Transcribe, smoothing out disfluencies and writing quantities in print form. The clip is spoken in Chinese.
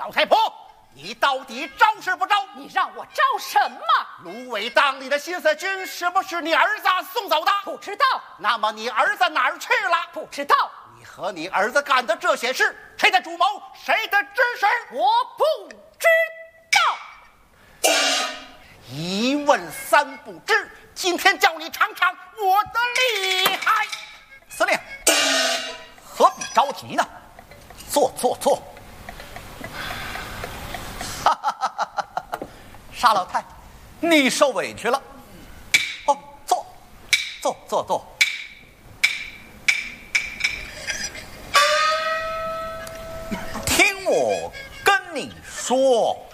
老太婆，你到底招是不招？ 你让我招什么？ 芦苇荡里的新四军是不是你儿子送走的？ 不知道。 那么你儿子哪儿去了？ 不知道。 你和你儿子干的这些事，谁的主谋？谁的指使？ 我不知道。 一问三不知，今天叫你尝尝我的厉害。 司令，何必着急呢？坐。哈哈哈哈哈！沙老太，你受委屈了。哦，坐。听我跟你说。